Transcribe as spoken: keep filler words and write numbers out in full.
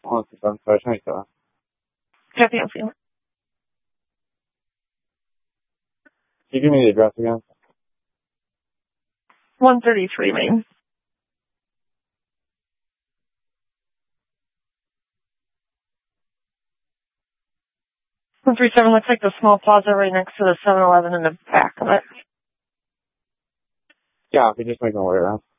Oh, I'm sorry, thank you. Kathy, I'm feeling. Can you give me the address again? one thirty-three Main. one thirty-seven looks like the small plaza right next to the seven eleven in the back of it. Yeah, if you just make my way around.